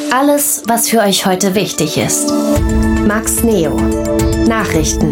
Alles, was für euch heute wichtig ist. Max Neo. Nachrichten.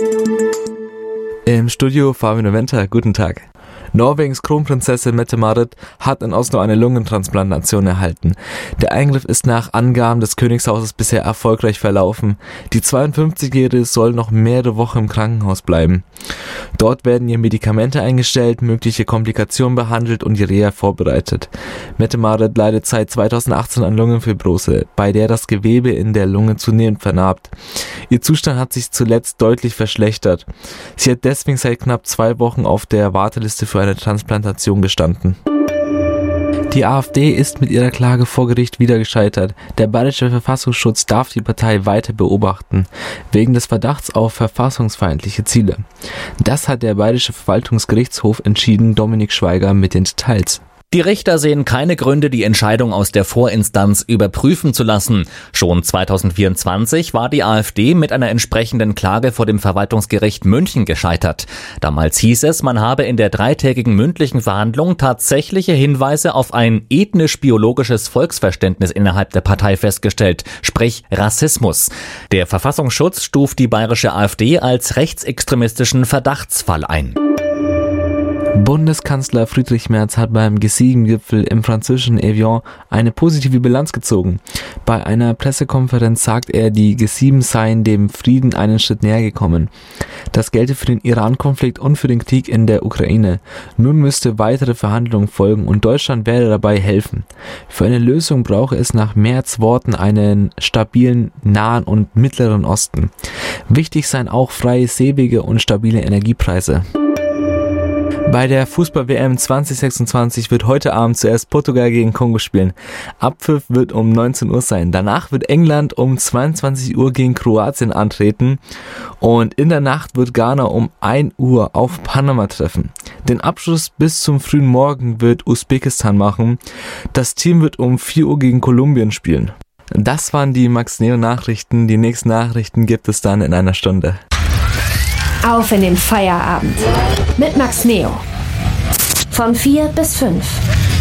Im Studio Fabian Noventa, guten Tag. Norwegens Kronprinzessin Mette-Marit hat in Oslo eine Lungentransplantation erhalten. Der Eingriff ist nach Angaben des Königshauses bisher erfolgreich verlaufen. Die 52-Jährige soll noch mehrere Wochen im Krankenhaus bleiben. Dort werden ihr Medikamente eingestellt, mögliche Komplikationen behandelt und die Reha vorbereitet. Mette-Marit leidet seit 2018 an Lungenfibrose, bei der das Gewebe in der Lunge zunehmend vernarbt. Ihr Zustand hat sich zuletzt deutlich verschlechtert. Sie hat deswegen seit knapp 2 Wochen auf der Warteliste für eine Transplantation gestanden. Die AfD ist mit ihrer Klage vor Gericht wieder gescheitert. Der Bayerische Verfassungsschutz darf die Partei weiter beobachten, wegen des Verdachts auf verfassungsfeindliche Ziele. Das hat der Bayerische Verwaltungsgerichtshof entschieden, Dominik Schweiger mit den Details. Die Richter sehen keine Gründe, die Entscheidung aus der Vorinstanz überprüfen zu lassen. Schon 2024 war die AfD mit einer entsprechenden Klage vor dem Verwaltungsgericht München gescheitert. Damals hieß es, man habe in der 3-tägigen mündlichen Verhandlung tatsächliche Hinweise auf ein ethnisch-biologisches Volksverständnis innerhalb der Partei festgestellt, sprich Rassismus. Der Verfassungsschutz stuft die bayerische AfD als rechtsextremistischen Verdachtsfall ein. Bundeskanzler Friedrich Merz hat beim G7-Gipfel im französischen Evian eine positive Bilanz gezogen. Bei einer Pressekonferenz sagt er, die G7 seien dem Frieden einen Schritt näher gekommen. Das gelte für den Iran-Konflikt und für den Krieg in der Ukraine. Nun müsste weitere Verhandlungen folgen und Deutschland werde dabei helfen. Für eine Lösung brauche es nach Merz' Worten einen stabilen Nahen und Mittleren Osten. Wichtig seien auch freie Seewege und stabile Energiepreise. Bei der Fußball-WM 2026 wird heute Abend zuerst Portugal gegen Kongo spielen. Abpfiff wird um 19 Uhr sein. Danach wird England um 22 Uhr gegen Kroatien antreten. Und in der Nacht wird Ghana um 1 Uhr auf Panama treffen. Den Abschluss bis zum frühen Morgen wird Usbekistan machen. Das Team wird um 4 Uhr gegen Kolumbien spielen. Das waren die Max Neo Nachrichten. Die nächsten Nachrichten gibt es dann in einer Stunde. Auf in den Feierabend mit Max Neo. Von 4 bis 5.